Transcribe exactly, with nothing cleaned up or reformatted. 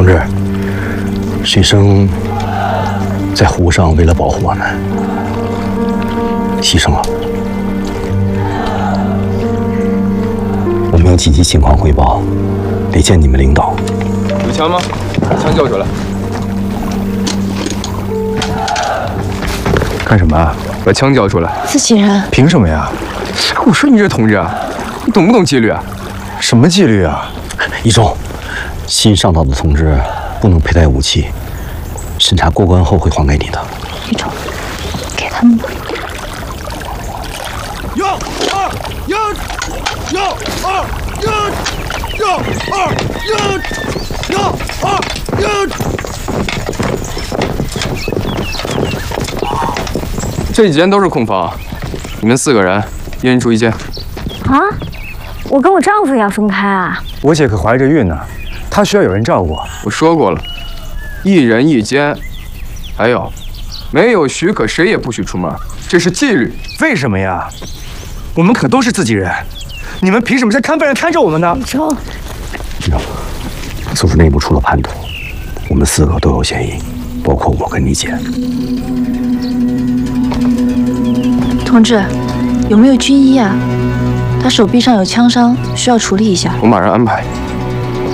同志，许生在湖上为了保护我们，牺牲了。我们有紧急情况汇报，得见你们领导。 有枪吗？把枪交出来。干什么啊？把枪交出来！ 自己人。 凭什么呀？我说你这同志，你懂不懂纪律啊？什么纪律啊？ 一中，新上岛的同志不能佩戴武器，审查过关后会还给你的。 一中，给他们吧。 幺二一，幺二一，幺二一，幺二一。 这几间都是空房，你们四个人一人住一间。 啊？我跟我丈夫也要分开啊？ 我姐可怀着孕呢，她需要有人照顾。 我说过了，一人一间。还有，没有许可谁也不许出门，这是纪律。 为什么呀？我们可都是自己人，你们凭什么像看犯人看着我们呢？ 李忠， 局长，搜处内部出了叛徒，我们四个都有嫌疑，包括我跟你姐。 同志，有没有军医啊？他手臂上有枪伤，需要处理一下。 我马上安排。